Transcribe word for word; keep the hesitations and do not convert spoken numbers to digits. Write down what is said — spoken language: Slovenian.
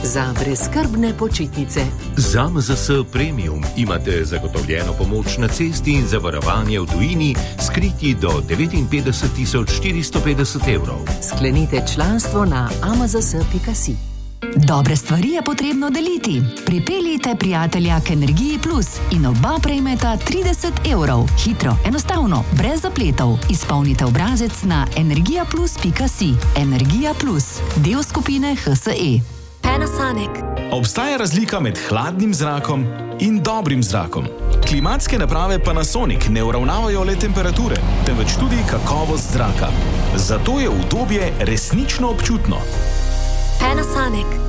za brezskrbne počitnice. Z A M Z S Premium imate zagotovljeno pomoč na cesti in zavarovanje v tujini skriti do devetinpetdeset tisoč štiristo petdeset evrov. Sklenite članstvo na a m z s pika si. Dobre stvari je potrebno deliti. Pripeljite prijatelja k Energiji Plus in oba prejmeta trideset evrov. Hitro, enostavno, brez zapletov. Izpolnite obrazec na energija plus pika si. Energija Plus, del skupine H S E. Panasonic. Obstaja razlika med hladnim zrakom in dobrim zrakom. Klimatske naprave Panasonic ne uravnavajo le temperature, temveč tudi kakovost zraka. Zato je udobje resnično občutno. Panasonic.